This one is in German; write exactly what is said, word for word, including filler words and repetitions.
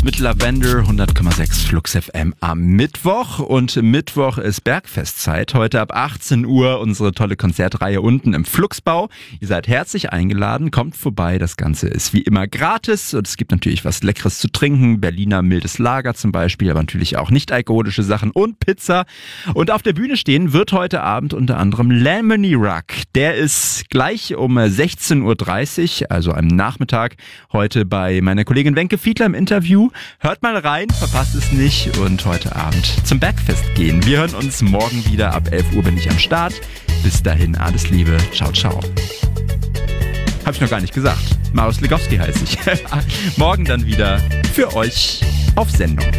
mit Lavender, hundert Komma sechs Flux F M am Mittwoch. Und Mittwoch ist Bergfestzeit. Heute ab achtzehn Uhr unsere tolle Konzertreihe unten im Fluxbau. Ihr seid herzlich eingeladen, kommt vorbei. Das Ganze ist wie immer gratis und es gibt natürlich was Leckeres zu trinken. Berliner mildes Lager zum Beispiel, aber natürlich auch nicht alkoholische Sachen und Pizza. Und auf der Bühne stehen wird heute Abend unter anderem Lemony Ruck. Der ist gleich um sechzehn Uhr dreißig, also am Nachmittag, heute bei meiner Kollegin Wenke Fiedler im Interview. Hört mal rein, verpasst es nicht und heute Abend zum Bergfest gehen. Wir hören uns morgen wieder. Ab elf Uhr bin ich am Start. Bis dahin, alles Liebe. Ciao, ciao. Hab ich noch gar nicht gesagt. Marius Legowski heiße ich. Morgen dann wieder für euch auf Sendung.